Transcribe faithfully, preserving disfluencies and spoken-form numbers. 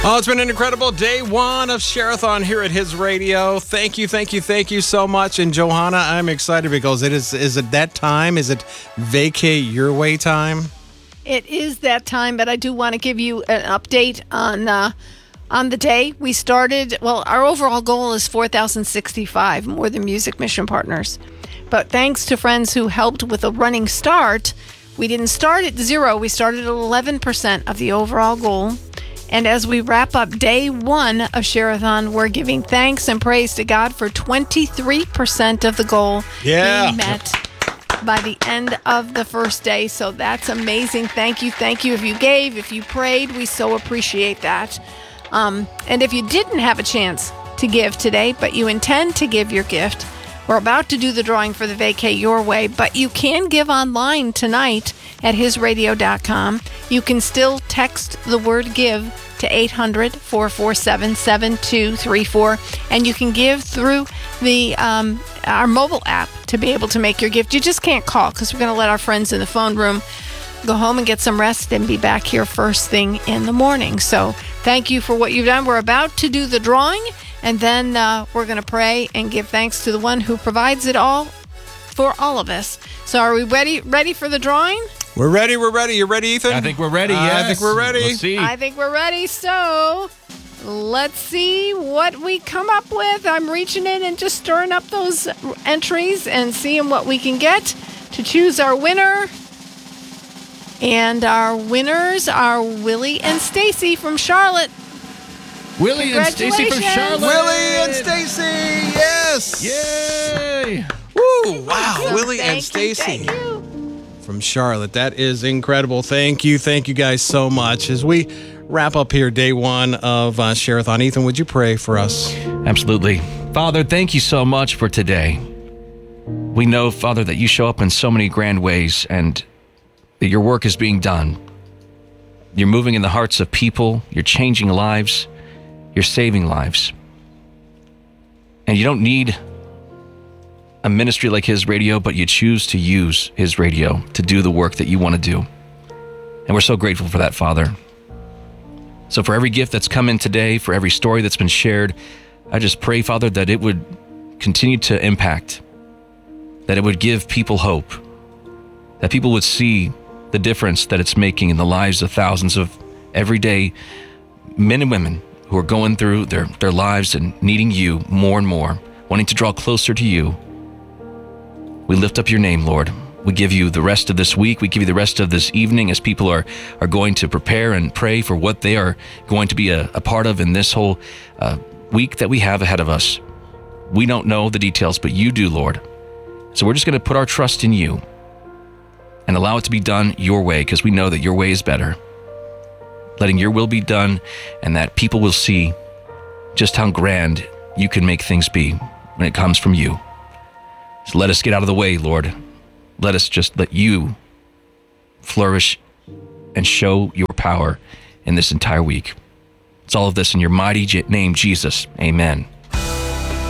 Oh, it's been an incredible day one of Share-a-thon here at His Radio. Thank you, thank you, thank you so much. And Johanna, I'm excited because it is, is it that time? Is it vacate your way time? It is that time, but I do want to give you an update on uh, on the day. We started, well, our overall goal is four thousand sixty-five, more than Music Mission Partners. But thanks to friends who helped with a running start, we didn't start at zero. We started at eleven percent of the overall goal. And as we wrap up day one of Share-a-thon, we're giving thanks and praise to God for twenty-three percent of the goal yeah. being met by the end of the first day. So that's amazing. Thank you. Thank you if you gave, if you prayed. We so appreciate that. Um, and if you didn't have a chance to give today, but you intend to give your gift, we're about to do the drawing for the Vacate Your Way, but you can give online tonight at his radio dot com. You can still text the word give to eight hundred, four four seven, seven two three four, and you can give through the um, our mobile app to be able to make your gift. You just can't call because we're going to let our friends in the phone room go home and get some rest and be back here first thing in the morning. So thank you for what you've done. We're about to do the drawing, and then uh, we're going to pray and give thanks to the one who provides it all for all of us. So are we ready ready for the drawing? We're ready. We're ready. You ready, Ethan? I think we're ready, uh, yes. I think we're ready. Let's see. I think we're ready. So let's see what we come up with. I'm reaching in and just stirring up those entries and seeing what we can get to choose our winner. And our winners are Willie and Stacy from Charlotte. Willie and Stacy from Charlotte. Willie and Stacy, yes. Yay. Woo, wow. So Willie thank and you, Stacy thank you. from Charlotte. That is incredible. Thank you. Thank you guys so much. As we wrap up here day one of uh, Share-a-thon, Ethan, would you pray for us? Absolutely. Father, thank you so much for today. We know, Father, that you show up in so many grand ways and that your work is being done. You're moving in the hearts of people. You're changing lives. You're saving lives. And you don't need a ministry like His Radio, but you choose to use His Radio to do the work that you want to do. And we're so grateful for that, Father. So for every gift that's come in today, for every story that's been shared, I just pray, Father, that it would continue to impact, that it would give people hope, that people would see the difference that it's making in the lives of thousands of everyday men and women who are going through their, their lives and needing you more and more, wanting to draw closer to you. We lift up your name, Lord. We give you the rest of this week. We give you the rest of this evening as people are, are going to prepare and pray for what they are going to be a, a part of in this whole uh, week that we have ahead of us. We don't know the details, but you do, Lord. So we're just going to put our trust in you and allow it to be done your way, because we know that your way is better. Letting your will be done, and that people will see just how grand you can make things be when it comes from you. So let us get out of the way, Lord. Let us just let you flourish and show your power in this entire week. It's all of this in your mighty name, Jesus. Amen.